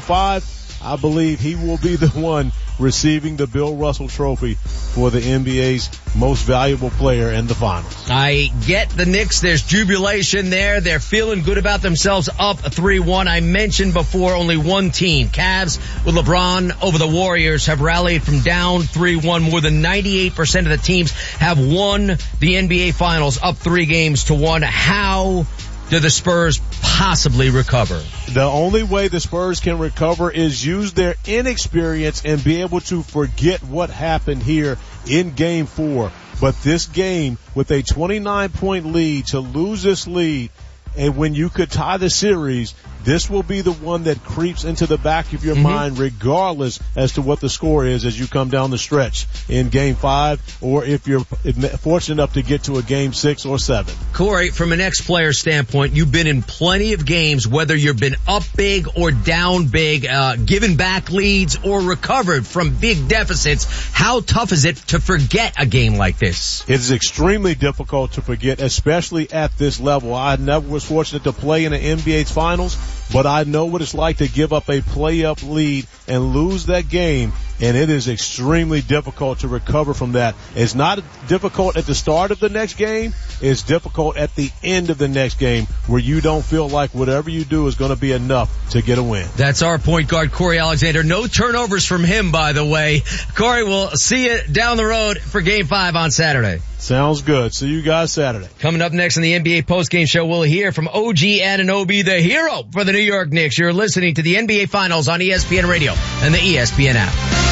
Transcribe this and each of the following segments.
5, I believe he will be the one receiving the Bill Russell Trophy for the NBA's most valuable player in the finals. I get the Knicks. There's jubilation there. They're feeling good about themselves, up 3-1. I mentioned before only one team, Cavs with LeBron over the Warriors, have rallied from down 3-1. More than 98% of the teams have won the NBA Finals, up 3-1. How do the Spurs possibly recover? The only way the Spurs can recover is use their inexperience and be able to forget what happened here in Game 4. But this game, with a 29-point lead, to lose this lead, and when you could tie the series, this will be the one that creeps into the back of your mind regardless as to what the score is as you come down the stretch in Game 5, or if you're fortunate enough to get to a Game 6 or 7. Corey, from an ex-player standpoint, you've been in plenty of games, whether you've been up big or down big, given back leads or recovered from big deficits. How tough is it to forget a game like this? It is extremely difficult to forget, especially at this level. I never was fortunate to play in the NBA's finals, but I know what it's like to give up a play-up lead and lose that game, and it is extremely difficult to recover from that. It's not difficult at the start of the next game. It's difficult at the end of the next game where you don't feel like whatever you do is going to be enough to get a win. That's our point guard, Corey Alexander. No turnovers from him, by the way. Corey, we'll see you down the road for Game 5 on Saturday. Sounds good. See you guys Saturday. Coming up next in the NBA postgame show, we'll hear from OG Anunoby, the hero for the New York Knicks. You're listening to the NBA Finals on ESPN Radio and the ESPN app.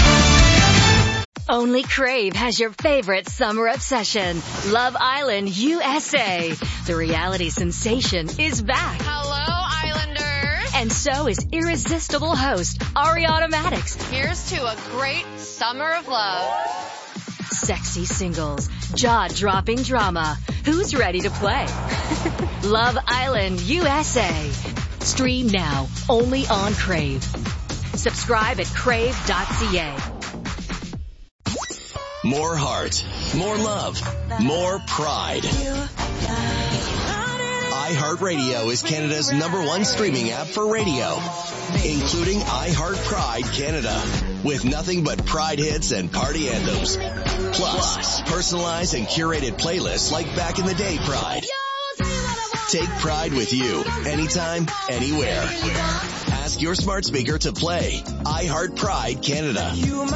Only Crave has your favorite summer obsession, Love Island USA. The reality sensation is back. Hello, Islanders. And so is irresistible host Ariana Madix. Here's to a great summer of love. Sexy singles, jaw-dropping drama. Who's ready to play? Love Island USA. Stream now, only on Crave. Subscribe at crave.ca. More heart, more love, more pride. iHeartRadio is Canada's #1 streaming app for radio, including iHeart Pride Canada, with nothing but Pride hits and party anthems. Plus, personalized and curated playlists like Back in the Day Pride. Take Pride with you, anytime, anywhere. Ask your smart speaker to play iHeart Pride Canada.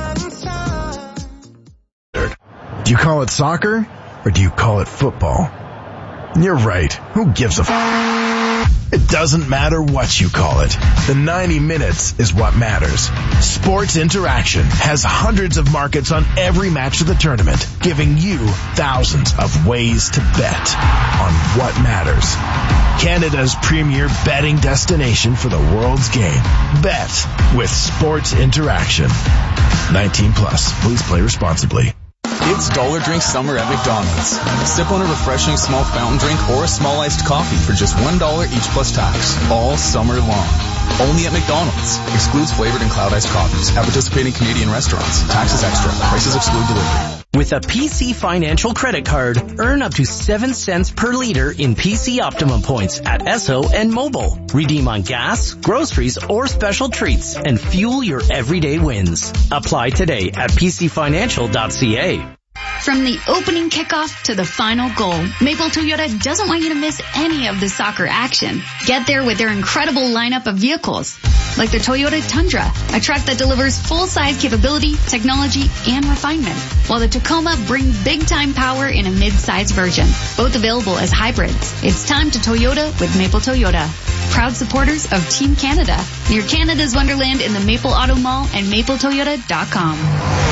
Do you call it soccer, or do you call it football? You're right. Who gives a It doesn't matter what you call it. The 90 minutes is what matters. Sports Interaction has hundreds of markets on every match of the tournament, giving you thousands of ways to bet on what matters. Canada's premier betting destination for the world's game. Bet with Sports Interaction. 18 plus. Please play responsibly. It's Dollar Drink Summer at McDonald's. Sip on a refreshing small fountain drink or a small iced coffee for just $1 each plus tax, all summer long. Only at McDonald's. Excludes flavored and cloud iced coffees at participating Canadian restaurants. Taxes extra. Prices exclude delivery. With a PC Financial credit card, earn up to 7 cents per liter in PC Optimum points at Esso and Mobile. Redeem on gas, groceries, or special treats and fuel your everyday wins. Apply today at pcfinancial.ca. From the opening kickoff to the final goal, Maple Toyota doesn't want you to miss any of the soccer action. Get there with their incredible lineup of vehicles, like the Toyota Tundra, a truck that delivers full-size capability, technology, and refinement, while the Tacoma brings big-time power in a mid-size version, both available as hybrids. It's time to Toyota with Maple Toyota. Proud supporters of Team Canada, near Canada's Wonderland in the Maple Auto Mall and mapletoyota.com.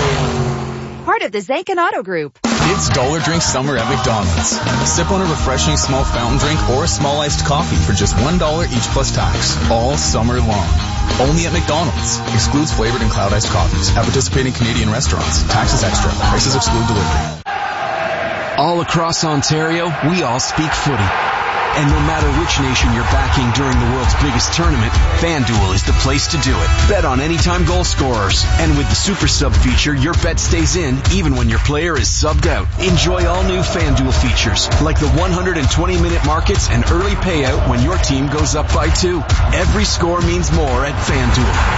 Part of the Zankin Auto Group. It's Dollar Drink Summer at McDonald's. Sip on a refreshing small fountain drink or a small iced coffee for just $1 each plus tax, all summer long. Only at McDonald's. Excludes flavored and cloud iced coffees at participating Canadian restaurants. Taxes extra. Prices exclude delivery. All across Ontario, we all speak footy. And no matter which nation you're backing during the world's biggest tournament, FanDuel is the place to do it. Bet on anytime goal scorers. And with the Super Sub feature, your bet stays in even when your player is subbed out. Enjoy all new FanDuel features, like the 120-minute markets and early payout when your team goes up by 2. Every score means more at FanDuel.